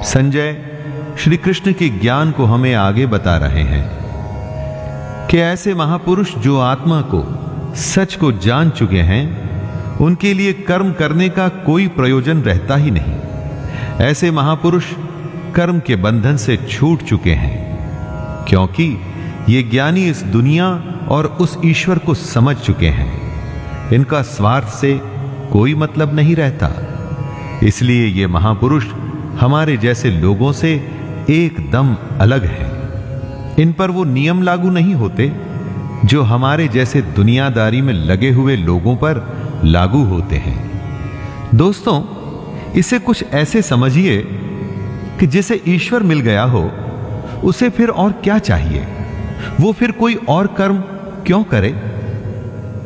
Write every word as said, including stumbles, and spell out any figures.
संजय श्री कृष्ण के ज्ञान को हमें आगे बता रहे हैं कि ऐसे महापुरुष जो आत्मा को, सच को जान चुके हैं, उनके लिए कर्म करने का कोई प्रयोजन रहता ही नहीं। ऐसे महापुरुष कर्म के बंधन से छूट चुके हैं, क्योंकि ये ज्ञानी इस दुनिया और उस ईश्वर को समझ चुके हैं। इनका स्वार्थ से कोई मतलब नहीं रहता। इसलिए ये महापुरुष हमारे जैसे लोगों से एकदम अलग हैं। इन पर वो नियम लागू नहीं होते जो हमारे जैसे दुनियादारी में लगे हुए लोगों पर लागू होते हैं। दोस्तों, इसे कुछ ऐसे समझिए कि जिसे ईश्वर मिल गया हो, उसे फिर और क्या चाहिए? वो फिर कोई और कर्म क्यों करे?